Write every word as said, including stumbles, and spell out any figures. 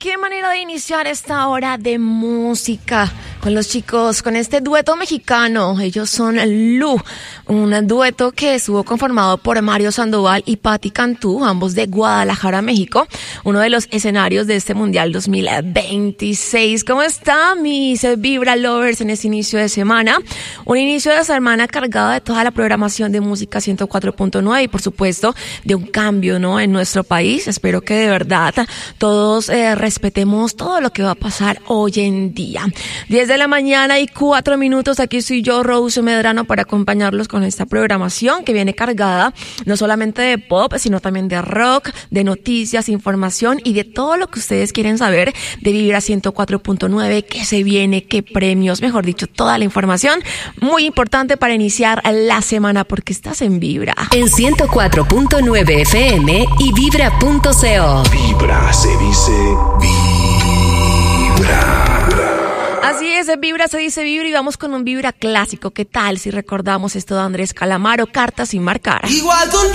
qué manera de iniciar esta hora de música con los chicos, con este dueto mexicano. Ellos son Lu, un dueto que estuvo conformado por Mario Sandoval y Patti Cantú, ambos de Guadalajara, México, uno de los escenarios de este Mundial dos mil veintiséis. ¿Cómo está, mis Vibra Lovers, en este inicio de semana? Un inicio de semana cargado de toda la programación de Música ciento cuatro punto nueve y, por supuesto, de un cambio, ¿no?, en nuestro país. Espero que de verdad todos eh, respetemos todo lo que va a pasar hoy en día. diez de la mañana y cuatro minutos, aquí estoy yo, Rose Medrano, para acompañarlos con esta programación que viene cargada no solamente de pop, sino también de rock, de noticias, información y de todo lo que ustedes quieren saber de Vibra ciento cuatro punto nueve, qué se viene, qué premios, mejor dicho, toda la información muy importante para iniciar la semana, porque estás en Vibra. En ciento cuatro punto nueve F M y vibra punto co. Vibra, se dice Vibra. Así es, Vibra se dice Vibra, y vamos con un Vibra clásico. ¿Qué tal si recordamos esto de Andrés Calamaro, Cartas sin marcar? Igual con